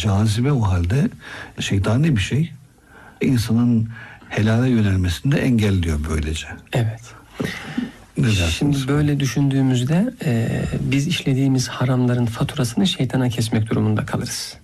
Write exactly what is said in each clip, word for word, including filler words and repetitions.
cazibe o halde şeytani bir şey. İnsanın helale yönelmesini de engelliyor böylece. Evet. Ne Şimdi dersiniz? böyle düşündüğümüzde e, biz işlediğimiz haramların faturasını şeytana kesmek durumunda kalırız.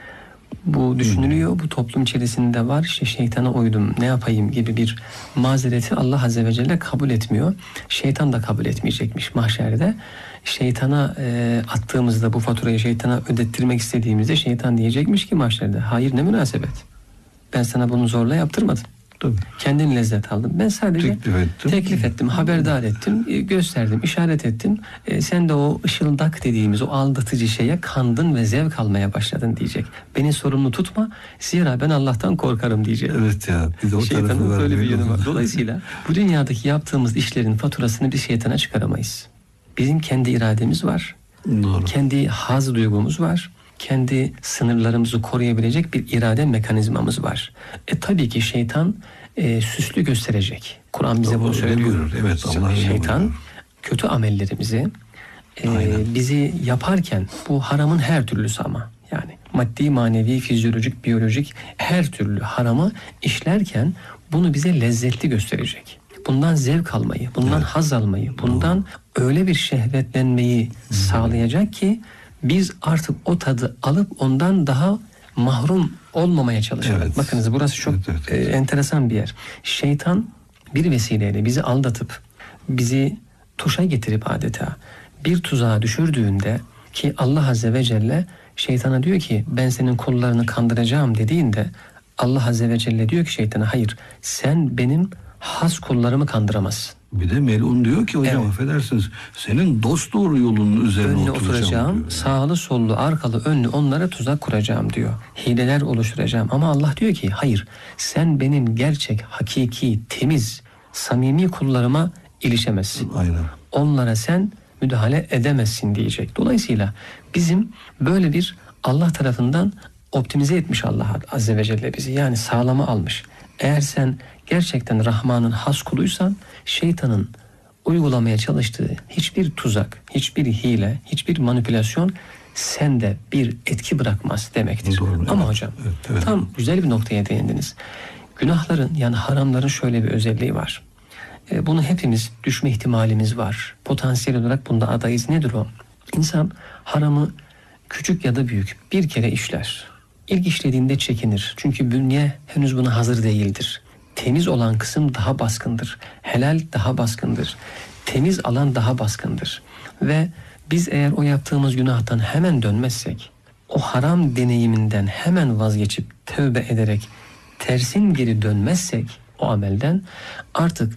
Bu düşünülüyor, hmm. bu toplum içerisinde var. İşte şeytana uydum, ne yapayım gibi bir mazereti Allah Azze ve Celle kabul etmiyor. Şeytan da kabul etmeyecekmiş mahşerde. Şeytana e, attığımızda, bu faturayı şeytana ödettirmek istediğimizde şeytan diyecekmiş ki mahşerde, hayır, ne münasebet. Ben sana bunu zorla yaptırmadım. Tabii. Kendin lezzet aldın. Ben sadece teklif ettim, teklif ettim haberdar ettim, gösterdim, işaret ettim. E, sen de o ışıldak dediğimiz o aldatıcı şeye kandın ve zevk almaya başladın diyecek. Beni sorumlu tutma, zira ben Allah'tan korkarım diyecek. Evet ya. Bir de o şeytanın böyle bir yönü var. Dolayısıyla bu dünyadaki yaptığımız işlerin faturasını bir şeytana çıkaramayız. Bizim kendi irademiz var. Doğru. Kendi haz duygumuz var. Kendi sınırlarımızı koruyabilecek bir irade mekanizmamız var. E tabii ki şeytan e, süslü gösterecek. Kur'an bize bunu söylüyor. Evet, Allah şeytan buyurur. Kötü amellerimizi e, bizi yaparken, bu haramın her türlüsü ama yani maddi, manevi, fizyolojik, biyolojik her türlü haramı işlerken bunu bize lezzetli gösterecek. Bundan zevk almayı, bundan evet. haz almayı, bundan Doğru. öyle bir şehvetlenmeyi hmm. sağlayacak ki biz artık o tadı alıp ondan daha mahrum olmamaya çalışalım. Evet. Bakınız burası çok evet, evet. E, enteresan bir yer. Şeytan bir vesileyle bizi aldatıp bizi tuşa getirip adeta bir tuzağa düşürdüğünde, ki Allah Azze ve Celle şeytana diyor ki ben senin kullarını kandıracağım dediğinde, Allah Azze ve Celle diyor ki şeytana, hayır, sen benim has kullarımı kandıramazsın. Bir de melun diyor ki hocam, evet. affedersiniz, senin dosdoğru yolunun üzerine önüne oturacağım diyor. Sağlı sollu arkalı önlü onlara tuzak kuracağım diyor. Hileler oluşturacağım. Ama Allah diyor ki hayır, sen benim gerçek, hakiki, temiz, samimi kullarıma ilişemezsin. Aynen. Onlara sen müdahale edemezsin diyecek. Dolayısıyla bizim böyle bir Allah tarafından optimize etmiş Allah Azze ve Celle bizi. Yani sağlama almış. Eğer sen gerçekten Rahman'ın has kuluysan, şeytanın uygulamaya çalıştığı hiçbir tuzak, hiçbir hile, hiçbir manipülasyon sende bir etki bırakmaz demektir. Doğru, Ama evet, hocam evet, evet. tam güzel bir noktaya değindiniz. Günahların, yani haramların şöyle bir özelliği var. E, bunu hepimiz düşme ihtimalimiz var. Potansiyel olarak bunda adayız. Nedir o? İnsan haramı küçük ya da büyük bir kere işler. İlk işlediğinde çekinir. Çünkü bünye henüz buna hazır değildir. Temiz olan kısım daha baskındır. Helal daha baskındır. Temiz alan daha baskındır. Ve biz eğer o yaptığımız günahtan hemen dönmezsek, o haram deneyiminden hemen vazgeçip tövbe ederek tersin geri dönmezsek o amelden, artık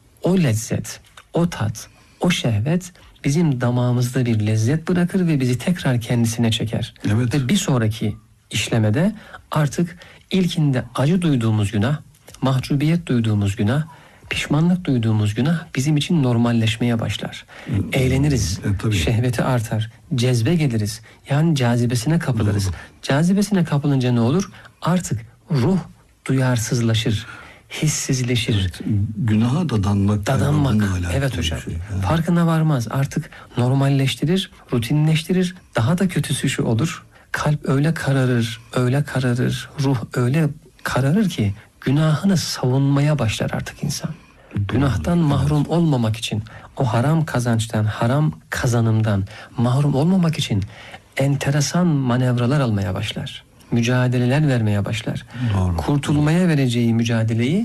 o lezzet, o tat, o şehvet bizim damağımızda bir lezzet bırakır ve bizi tekrar kendisine çeker. Evet. Ve bir sonraki işlemede artık ilkinde acı duyduğumuz günah, mahcubiyet duyduğumuz günah, pişmanlık duyduğumuz günah bizim için normalleşmeye başlar. Eğleniriz, e, şehveti artar, cezbe geliriz. Yani cazibesine kapılırız. Doğru. Cazibesine kapılınca ne olur? Artık ruh duyarsızlaşır, hissizleşir. Evet, günaha dadanmak. Dadanmak. Evet hocam. Şey. Yani. Farkına varmaz. Artık normalleştirir, rutinleştirir. Daha da kötüsü şu olur. Kalp öyle kararır, öyle kararır, ruh öyle kararır ki günahını savunmaya başlar artık insan. Günahtan mahrum olmamak için, o haram kazançtan, haram kazanımdan mahrum olmamak için enteresan manevralar almaya başlar. Mücadeleler vermeye başlar. Doğru. Kurtulmaya vereceği mücadeleyi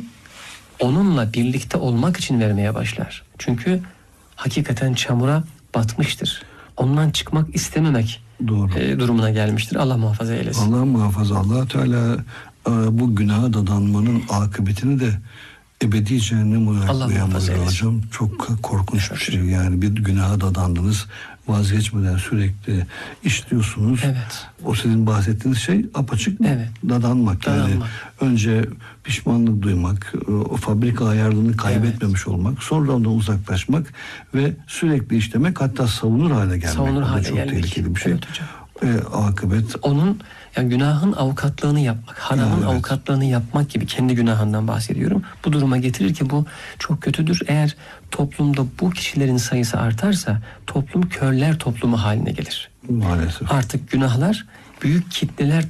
onunla birlikte olmak için vermeye başlar. Çünkü hakikaten çamura batmıştır. Ondan çıkmak istememek Doğru. E, durumuna gelmiştir. Allah muhafaza eylesin. Allah muhafaza. Allah Teala e, bu günaha dadanmanın akıbetini de ebedi cehennem olarak uyandırıyor hocam. Çok korkunç bir şey. Yani bir günaha dadandınız, vazgeçmeden sürekli işliyorsunuz. Evet. O sizin bahsettiğiniz şey apaçık evet. dadanmak. Yani dadanmak. Önce pişmanlık duymak, o fabrika ayarlılığını kaybetmemiş evet. olmak, sonra ondan uzaklaşmak ve sürekli işlemek, hatta savunur hale gelmek. Savunur hale çok gelmek. tehlikeli bir şey. Evet hocam. E, akıbet. Onun yani günahın avukatlığını yapmak, haramın evet. avukatlığını yapmak gibi, kendi günahından bahsediyorum. Bu duruma getirir ki bu çok kötüdür. Eğer toplumda bu kişilerin sayısı artarsa toplum körler toplumu haline gelir. Maalesef. Artık günahlar büyük kitleler